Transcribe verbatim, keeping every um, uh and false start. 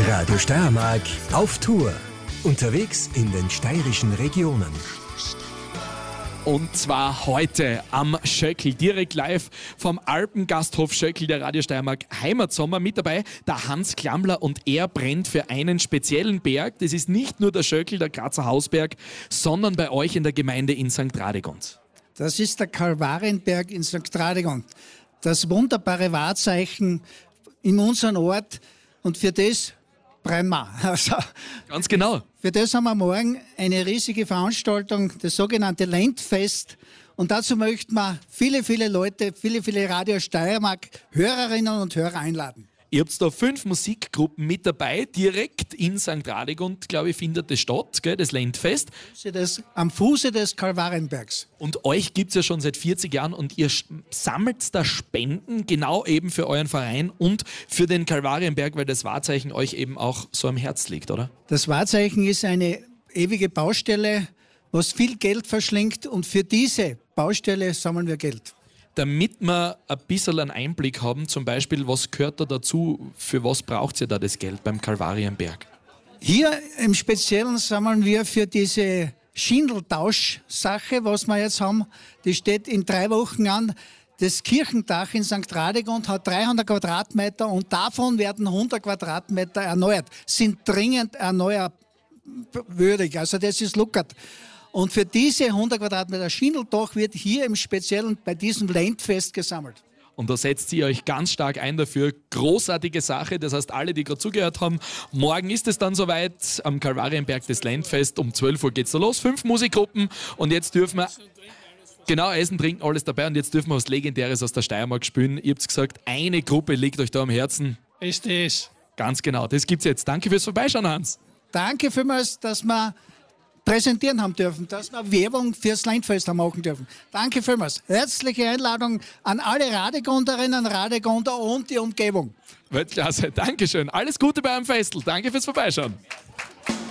Radio Steiermark auf Tour. Unterwegs in den steirischen Regionen. Und zwar heute am Schöckl, direkt live vom Alpengasthof Schöckl der Radio Steiermark Heimatsommer. Mit dabei der Hans Klammler und er brennt für einen speziellen Berg. Das ist nicht nur der Schöckl, der Grazer Hausberg, sondern bei euch in der Gemeinde in Sankt Radegund. Das ist der Kalvarienberg in Sankt Radegund. Das wunderbare Wahrzeichen in unserem Ort. Und für das brennen wir. Also, ganz genau. Für das haben wir morgen eine riesige Veranstaltung, das sogenannte Ländfest. Und dazu möchten wir viele, viele Leute, viele, viele Radio Steiermark Hörerinnen und Hörer einladen. Ihr habt da fünf Musikgruppen mit dabei, direkt in Sankt Radegund, glaube ich, findet das statt, gell, das Ländfest. Das, am Fuße des Kalvarienbergs. Und euch gibt es ja schon seit vierzig Jahren und ihr sammelt da Spenden, genau eben für euren Verein und für den Kalvarienberg, weil das Wahrzeichen euch eben auch so am Herz liegt, oder? Das Wahrzeichen ist eine ewige Baustelle, was viel Geld verschlingt, und für diese Baustelle sammeln wir Geld. Damit wir ein bisschen einen Einblick haben, zum Beispiel, was gehört da dazu, für was braucht ihr da das Geld beim Kalvarienberg? Hier im Speziellen sammeln wir für diese Schindeltausch-Sache, was wir jetzt haben, die steht in drei Wochen an. Das Kirchendach in Sankt Radegund hat dreihundert Quadratmeter und davon werden hundert Quadratmeter erneuert, sind dringend erneuerwürdig, also das ist luckert. Und für diese hundert Quadratmeter Schindeldach wird hier im Speziellen bei diesem Ländfest gesammelt. Und da setzt ihr euch ganz stark ein dafür. Großartige Sache. Das heißt, alle, die gerade zugehört haben, morgen ist es dann soweit am Kalvarienberg das Ländfest. Um zwölf Uhr geht's da los. Fünf Musikgruppen. Und jetzt dürfen wir... Genau, Essen, Trinken, alles dabei. Und jetzt dürfen wir was Legendäres aus der Steiermark spielen. Ihr habt gesagt, eine Gruppe liegt euch da am Herzen. Ist das. Ganz genau, das gibt's jetzt. Danke fürs Vorbeischauen, Hans. Danke vielmals, dass wir präsentieren haben dürfen, dass wir Werbung fürs Ländfest haben machen dürfen. Danke vielmals. Herzliche Einladung an alle Radegunderinnen, Radegonder und die Umgebung. Weltklasse, Dankeschön. Alles Gute beim Festel. Danke fürs Vorbeischauen.